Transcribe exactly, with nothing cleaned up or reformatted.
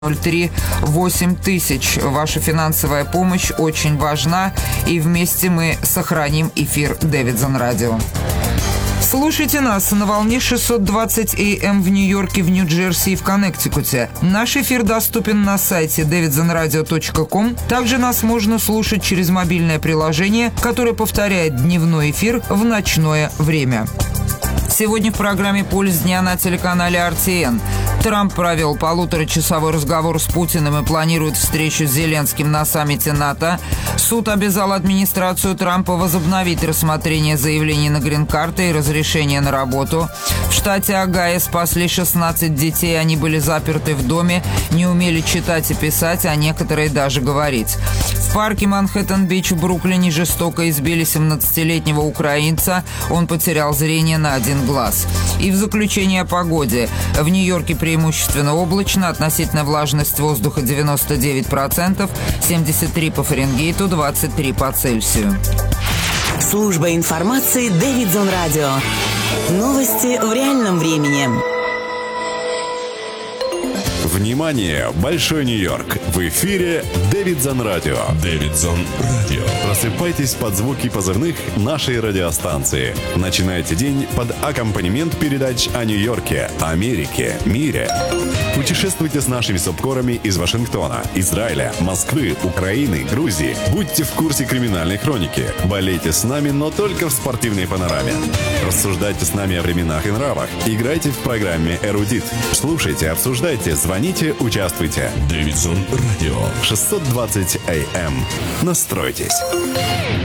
ноль три восемь тысяч. Ваша финансовая помощь очень важна, и вместе мы сохраним эфир Дэвидсон Радио. Слушайте нас на волне шестьсот двадцать эй эм в Нью-Йорке, в Нью-Джерси и в Коннектикуте. Наш эфир доступен на сайте дэвидсон радио точка ком. Также нас можно слушать через мобильное приложение, которое повторяет дневной эфир в ночное время. Сегодня в программе «Пульс дня» на телеканале эр ти эн. Трамп провел полуторачасовой разговор с Путиным и планирует встречу с Зеленским на саммите НАТО. Суд обязал администрацию Трампа возобновить рассмотрение заявлений на грин-карты и разрешение на работу. В штате Огайо спасли шестнадцать детей. Они были заперты в доме, не умели читать и писать, а некоторые даже говорить. В парке Манхэттен-Бич в Бруклине жестоко избили семнадцатилетнего украинца. Он потерял зрение на один глаз. И в заключение о погоде. В Нью-Йорке преимущественно облачно, относительная влажность воздуха девяносто девять процентов, семьдесят три по Фаренгейту, двадцать три по Цельсию. Служба информации Дэвидсон Радио. Новости в реальном времени. Внимание! Большой Нью-Йорк! В эфире Дэвидсон Радио. Дэвидсон Радио. Просыпайтесь под звуки позывных нашей радиостанции. Начинайте день под аккомпанемент передач о Нью-Йорке, Америке, мире. Путешествуйте с нашими субкорами из Вашингтона, Израиля, Москвы, Украины, Грузии. Будьте в курсе криминальной хроники. Болейте с нами, но только в спортивной панораме. Рассуждайте с нами о временах и нравах. Играйте в программе «Эрудит». Слушайте, обсуждайте, звоните, участвуйте. Дэвидсон Радио. шестьсот двадцать эй эм. Настройтесь.